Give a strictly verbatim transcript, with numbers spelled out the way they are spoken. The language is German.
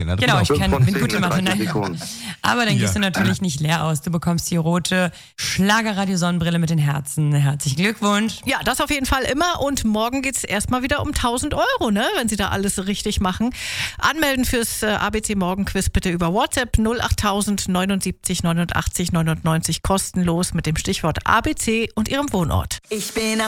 Ne? Genau, ich kann, bin gut im Sekunden. Nachhinein. Aber dann Ja. gehst du natürlich nicht leer aus. Du bekommst die rote Schlagerradio-Sonnenbrille mit den Herzen. Herzlichen Glückwunsch. Ja, das auf jeden Fall immer. Und morgen geht's erstmal wieder um tausend Euro, ne? Wenn Sie da alles richtig machen. Anmelden fürs äh, A B C Morgenquiz bitte über WhatsApp null acht tausend neunundsiebzig neunundachtzig neunundneunzig kostenlos mit dem Stichwort A B C und Ihrem Wohnort. Ich bin